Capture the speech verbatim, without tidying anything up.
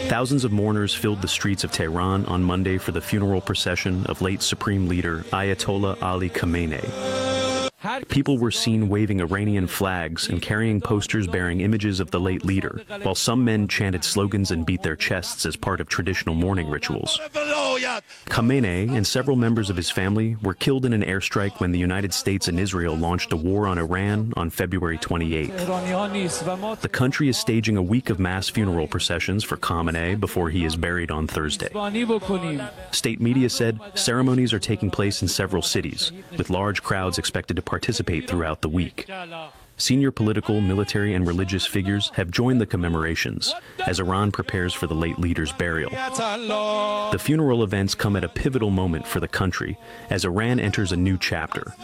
Thousands of mourners filled the streets of Tehran on Monday for the funeral procession of late Supreme Leader Ayatollah Ali Khamenei. People were seen waving Iranian flags and carrying posters bearing images of the late leader, while some men chanted slogans and beat their chests as part of traditional mourning rituals. Khamenei and several members of his family were killed in an airstrike when the United States and Israel launched a war on Iran on February twenty-eighth. The country is staging a week of mass funeral processions for Khamenei before he is buried on Thursday. State media said ceremonies are taking place in several cities, with large crowds expected to participate throughout the week. Senior political, military, and religious figures have joined the commemorations as Iran prepares for the late leader's burial. The funeral events come at a pivotal moment for the country as Iran enters a new chapter,